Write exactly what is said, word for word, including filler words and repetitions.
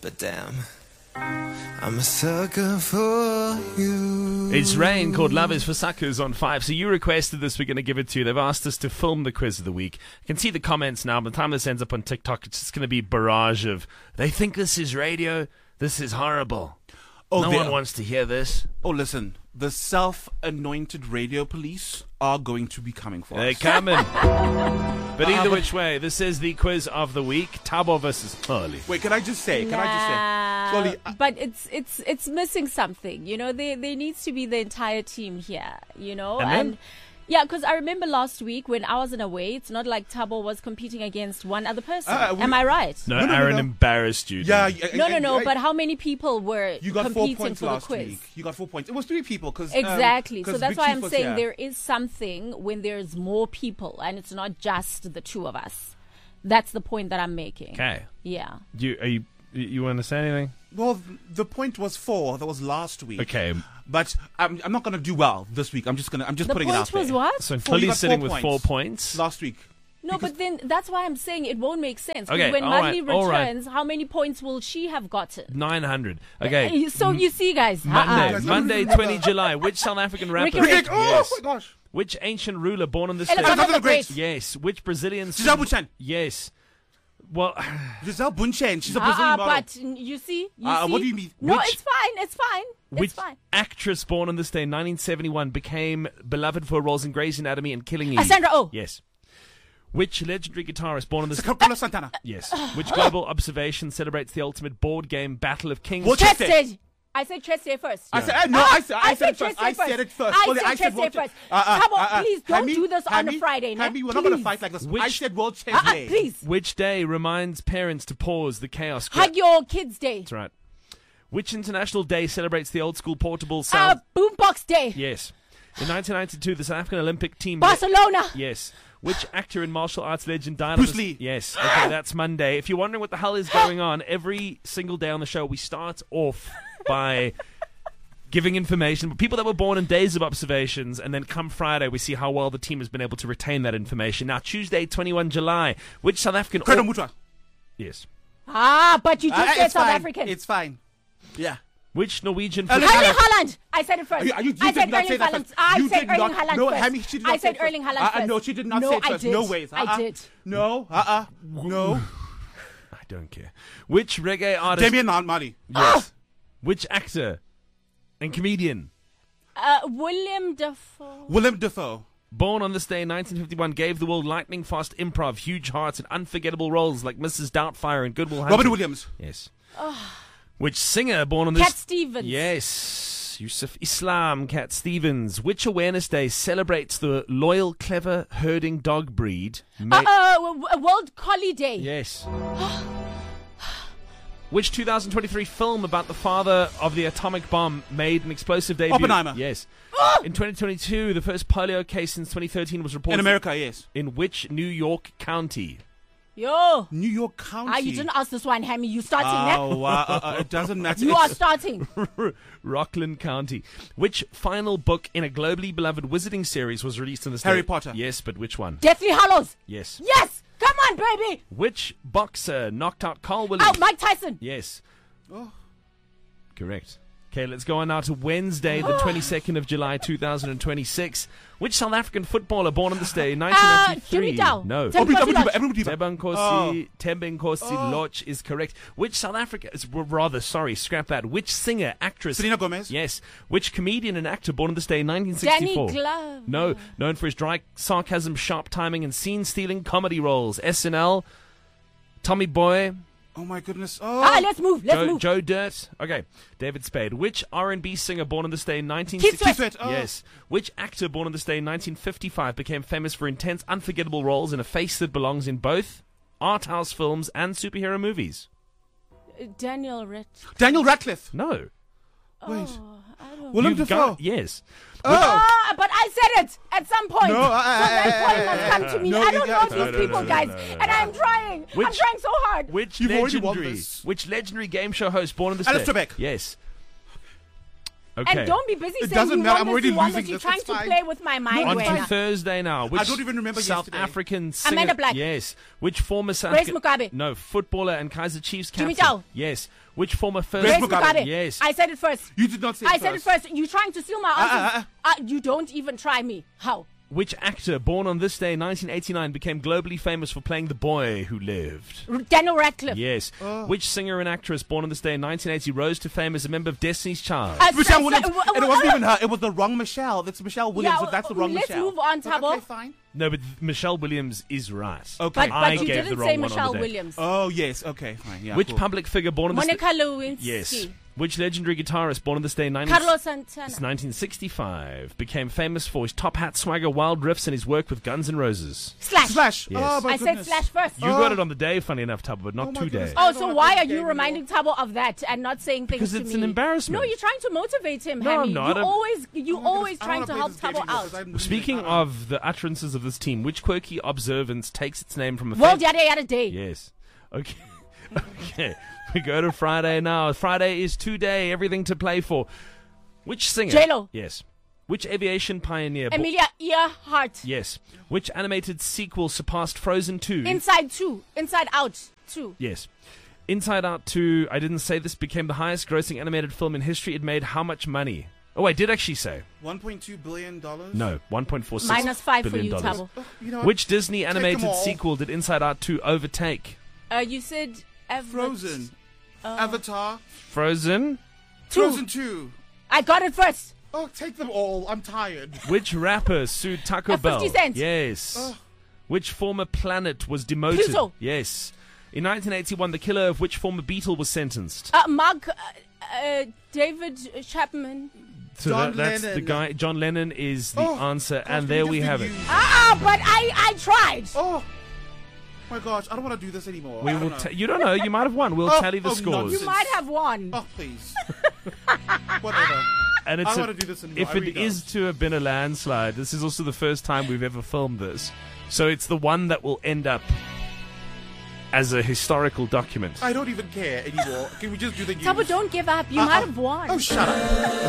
but damn, I'm a sucker for you. It's Rain, called Love is for Suckers on five. So you requested this, we're going to give it to you. They've asked us to film the quiz of the week. I can see the comments now. By the time this ends up on TikTok, it's just going to be a barrage of, they think this is radio, this is horrible. Oh, no one wants to hear this. Oh, listen, the self-anointed radio police are going to be coming for They're us. coming. But either which way, this is the quiz of the week. Thabo versus Holly. Wait, can I just say, can nah, I just say, Holly, I- but it's it's it's missing something. You know, there there needs to be the entire team here. You know, And then? yeah, because I remember last week when I wasn't away, it's not like Thabo was competing against one other person. Uh, we- Am I right? No, No, no, no, Aaron no. embarrassed you. yeah, didn't yeah, No, yeah, no, no. yeah, But how many people were you got four competing points for the last quiz? week. You got four points. It was three people because Exactly. Um, so that's Big why Chief I'm was saying here. there is something when there's more people and it's not just the two of us. That's the point that I'm making. Okay. Yeah. Do you, are you, you want to say anything? Well, the point was four. That was last week. Okay. But I'm, I'm not going to do well this week. I'm just going to. I'm just The putting it out point was there. what? So Four, you Holly's got sitting four with points. four points. Last week. No, but then that's why I'm saying it won't make sense. 'Cause Okay, when all Madly right, all right. returns, how many points will she have gotten? nine hundred. Okay. Uh, So you see, guys. Monday, uh-uh. Monday, twentieth of July. Which South African rapper? Ricky Rick. Oh Yes. my gosh. Which ancient ruler born on this day? Alexander the Great. Yes. Which Brazilian? Giselle Bundchen. Yes. Well, Giselle Bundchen. She's a Brazilian Uh-uh, model. but you see, you Uh, see. what do you mean? No, Which- it's fine. It's fine. It's which fine. actress born on this day, nineteen seventy-one, became beloved for her roles in Grey's Anatomy and Killing Eve? Uh, Sandra Oh. Yes. Which legendary guitarist born on this? Carlos Santana. Yes. Which global observation celebrates the ultimate board game Battle of Kings? What- Chest Chested. Day. I said chest day first. I said, uh, no, Ah, I said, I said it first. chest day I said it first. I Well, said chest day World first. Uh, uh, Come on, uh, uh, please don't Hammy, do this on Hammy, a Friday, Hammy, ne? we're not going to Please. fight like this. Which- I said World Chess Uh-uh, Day. please. Which day reminds parents to pause the chaos? Hug your kids day. That's right. Which international day celebrates the old school portable Uh, sound? Boombox day. Yes. In nineteen ninety-two, the South African Olympic team. Barcelona. Yes. Which actor and martial arts legend died Bruce on this- Lee. Yes. Okay, that's Monday. If you're wondering what the hell is going on, every single day on the show, we start off by giving information for people that were born in days of observations, and then come Friday, we see how well the team has been able to retain that information. Now, Tuesday, twenty-first of July, which South African... Credo Mutwa. Yes. Ah, but you just Uh, said it's South fine. African. It's fine. Yeah. Which Norwegian... Erling football- Erling Haaland. I said it first. Are you, are you, you I did said not Erling say that Haaland. first. I you said did Erling not, Haaland no, first. Hammy, she did I not said say it Erling first. Haaland Uh, uh, first. no, she did not No, say it I first. did. No ways. I Uh-uh. did. No. Uh-uh. No. I don't care. Which reggae artist... Damian Marley. Yes. Which actor and comedian Uh, William Dafoe. Willem Dafoe. born on this day in nineteen fifty-one gave the world lightning-fast improv, huge hearts, and unforgettable roles like Missus Doubtfire and Good Will Hunting? Robin Williams. Yes. Which singer born on this... Cat Stevens. Yes. Yusuf Islam, Cat Stevens. Which Awareness Day celebrates the loyal, clever, herding dog breed? Ma- Uh, uh, w- w- World Collie Day. yes. Which two thousand twenty-three film about the father of the atomic bomb made an explosive debut? Oppenheimer. Yes. In twenty twenty-two, the first polio case since twenty thirteen was reported In America, yes. in which New York county? Yo. New York County. Ah, you didn't ask this one, Hammy. You starting now. Oh, uh, uh, uh, it doesn't matter. You are It's- starting. Rockland County. Which final book in a globally beloved wizarding series was released on this Harry day? Potter. Yes, but which one? Deathly Hallows. Yes. Yes. Come on, baby. Which boxer knocked out Carl Williams? Oh, Mike Tyson. Yes. Oh. Correct. Okay, let's go on now to Wednesday, the twenty-second of July, two thousand twenty-six. Which South African footballer born on this day in nineteen ninety-three? Huey Dow. No. Tem- Obi- Obi- Lodge. Obi- Obi- Tembang Oh. Nkosi, Tembang Nkosi Lodge is correct. Which South Africa, is- rather, sorry, scrap that. Which singer, actress? Selena Gomez. Yes. Which comedian and actor born on this day in nineteen Danny sixty-four? Glover. No. Known for his dry sarcasm, sharp timing, and scene-stealing comedy roles. S N L, Tommy Boy, Oh, my goodness. Ah, Oh. let's move. Let's Joe, move. Joe Dirt. Okay. David Spade. Which R and B singer born on this day in nineteen Keith sixty? Sweat. Keith Sweat, oh. Yes. Which actor born on this day in nineteen fifty-five became famous for intense, unforgettable roles in a face that belongs in both art house films and superhero movies? Uh, Daniel Rich. Daniel Radcliffe. No. Wait. Oh, I don't Willem You've Dafoe. got- yes. Oh. Ah, but I said it at some point. No, uh, so that point must come to me. no, I don't it- know uh, these no, no, people, no, guys, no, no, no, and I'm trying. I'm Which- trying so hard. Which You've already won legendary, this. which legendary game show host born on this Alice day? Trebek. Yes. Okay. And don't be busy It saying doesn't you matter. want I'm this, already you want losing this. You're this. trying It's to fine. play with my mind. On Wena. to Thursday now. Which don't even remember South yesterday. African singer, Amanda Black. Yes. Which former South Grace African- Mugabe. No, footballer and Kaizer Chiefs Jimmy captain. Tao. Yes. Which former first Grace Grace Mugabe. Mugabe. Yes. I said it first. You did not say I it said it first. first. You're trying to steal my uh, answers. Uh, you don't even try me. How? Which actor, born on this day in nineteen eighty-nine, became globally famous for playing the boy who lived? R- Daniel Radcliffe. Yes. Oh. Which singer and actress, born on this day in nineteen eighty, rose to fame as a member of Destiny's Child? Uh, Michelle so- Williams. so- And it wasn't even her. It was the wrong Michelle. That's Michelle Williams. Yeah, but that's the wrong let's Michelle. move on, Thabo. Okay, fine. No, but Michelle Williams is right. Okay. But, I but you gave the didn't wrong say one on Michelle the day. Williams. Oh, yes. Okay, fine. Yeah, Which cool. public figure born on this Monica day? Lewinsky. Yes. Which legendary guitarist born on this day in nineteen Carlos Santana. nineteen sixty-five became famous for his top hat swagger, wild riffs, and his work with Guns N' Roses? Slash. Slash. Yes. Oh, my I said goodness. Slash first. You Oh. got it on the day, funny enough, Tabo, but not Oh my today. goodness. Oh, I so don't why have are to you game reminding Thabo of that and not saying things Because to it's me? an embarrassment. No, you're trying to motivate him, No, Hammy. I'm not. You I'm- always, you Oh my always goodness, I trying wanna to play help this game Thabo anymore, out. 'cause I'm losing Speaking it. of the utterances of this team, which quirky observance takes its name from a World fam- Yada Yada Day. Yes. Okay. Okay. We go to Friday now. Friday is today. Everything to play for. Which singer? J-Lo. Yes. Which aviation pioneer? bo- Amelia Earhart. Yes. Which animated sequel surpassed Frozen two? Inside two. Inside Out two. Yes. Inside Out two, I didn't say this, became the highest grossing animated film in history. It made how much money? Oh, I did actually say. one point two billion dollars? No, one point four six Minus five for billion you, dollars. Thabo. Oh, you know what? Which Disney them animated all. sequel did Inside Out two overtake? Uh, you said Everett. Frozen. Avatar. Frozen? Two. Frozen two. I got it first. Oh, take them all. I'm tired. Which rapper sued Taco Uh, Bell? fifty Cent. Yes. Ugh. Which former planet was demoted? Pluto. Yes. In nineteen eighty-one, the killer of which former Beatle was sentenced? Uh, Mark, uh, uh, David Chapman. So John that- that's the Lennon. guy. John Lennon is the Oh, answer, gosh, and can there we we just have do it. you? Ah, but I, I tried. Oh. My gosh, I don't want to do this anymore. We I will. don't know. Ta- you don't know. You might have won. We'll Oh, tally the oh, scores. nonsense. You might have won. Oh, please. Whatever. And it's I a- don't want to do this anymore. if I it really is to have been a landslide, this is also the first time we've ever filmed this. So it's the one that will end up as a historical document. don't. I don't even care anymore. Can we just do the news? Thabo, don't give up. You Uh, might uh, have won. Oh, shut up.